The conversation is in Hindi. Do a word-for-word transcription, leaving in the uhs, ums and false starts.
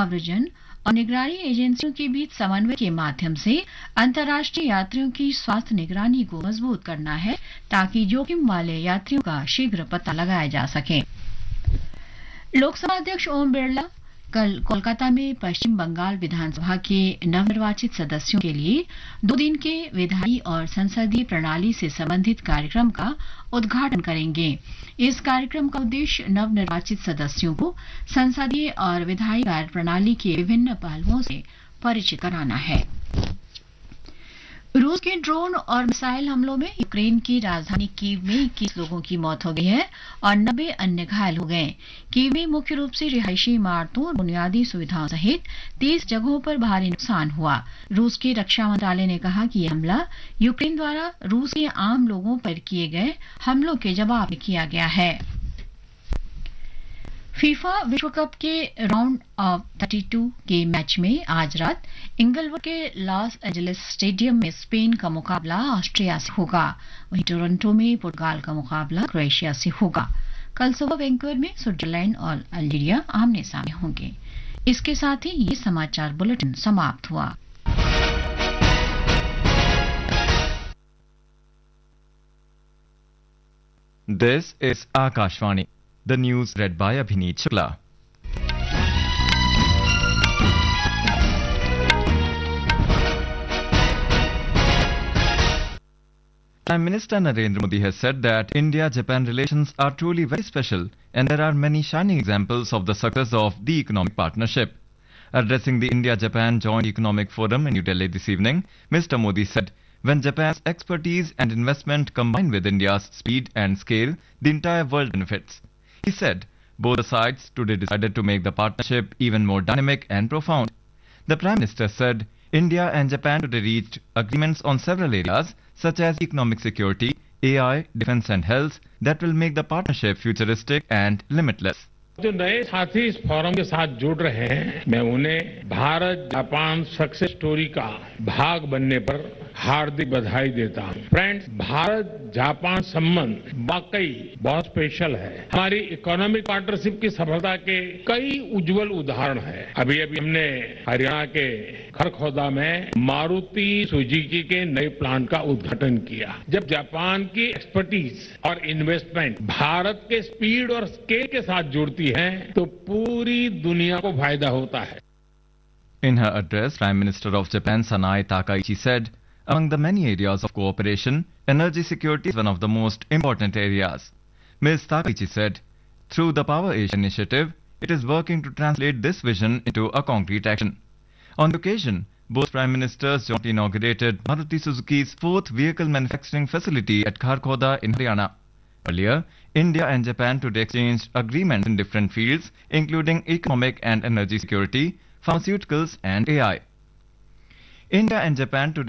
व्रजन और निगरानी एजेंसियों के बीच समन्वय के माध्यम से अंतर्राष्ट्रीय यात्रियों की स्वास्थ्य निगरानी को मजबूत करना है ताकि जोखिम वाले यात्रियों का शीघ्र पता लगाया जा सके। लोकसभा अध्यक्ष ओम बिरला कल कोलकाता में पश्चिम बंगाल विधानसभा के नवनिर्वाचित सदस्यों के लिए दो दिन के विधायी और संसदीय प्रणाली से संबंधित कार्यक्रम का उद्घाटन करेंगे। इस कार्यक्रम का उद्देश्य नवनिर्वाचित सदस्यों को संसदीय और विधायी कार्य प्रणाली के विभिन्न पहलुओं से परिचित कराना है। रूस के ड्रोन और मिसाइल हमलों में यूक्रेन की राजधानी कीव में इक्कीस लोगों की मौत हो गई है और नब्बे अन्य घायल हो गए। कीव में मुख्य रूप से रिहायशी इमारतों और बुनियादी सुविधाओं सहित तीस जगहों पर भारी नुकसान हुआ। रूस के रक्षा मंत्रालय ने कहा कि यह हमला यूक्रेन द्वारा रूस के आम लोगों पर किए गए हमलों के जवाब में किया गया है। फीफा विश्व कप के राउंड ऑफ बत्तीस के मैच में आज रात इंगलवुड के लॉस एंजलिस स्टेडियम में स्पेन का मुकाबला ऑस्ट्रिया से होगा। वहीं टोरंटो में पुर्तगाल का मुकाबला क्रोएशिया से होगा। कल सुबह वैंकूवर में स्विट्जरलैंड और अल्जीरिया आमने सामने होंगे। इसके साथ ही ये समाचार बुलेटिन समाप्त हुआ। This is Akashvani. The news read by Abhineet Shukla. Prime Minister Narendra Modi has said that India-Japan relations are truly very special and there are many shining examples of the success of the economic partnership. Addressing the India-Japan Joint Economic Forum in New Delhi this evening, Mister Modi said, when Japan's expertise and investment combine with India's speed and scale, the entire world benefits. He said, both the sides today decided to make the partnership even more dynamic and profound. The Prime Minister said, India and Japan today reached agreements on several areas such as economic security, A I, defense and health that will make the partnership futuristic and limitless. जो नए साथी इस फोरम के साथ जुड़ रहे हैं, मैं उन्हें भारत जापान सक्सेस स्टोरी का भाग बनने पर हार्दिक बधाई देता हूं। फ्रेंड्स, भारत जापान संबंध वाकई बहुत स्पेशल है। हमारी इकोनॉमिक पार्टनरशिप की सफलता के कई उज्जवल उदाहरण हैं। अभी अभी हमने हरियाणा के खरखौदा में मारुति सुजुकी के नए प्लांट का उद्घाटन किया। जब जापान की एक्सपर्टीज और इन्वेस्टमेंट भारत के स्पीड और स्केल के साथ जुड़ती है तो पूरी दुनिया को फायदा होता है। In her address, Prime Minister of Japan Sanae Takaichi said, among the many areas of cooperation, energy security is one of the most important areas. Miz Takaichi said, through the Power Asia initiative, it is working to translate this vision into a concrete action. On the occasion, both Prime Ministers jointly inaugurated Maruti Suzuki's fourth vehicle manufacturing facility at Kharkhoda in Haryana. Earlier, India and Japan today exchanged agreements in different fields, including economic and energy security, pharmaceuticals and A I. India and Japan today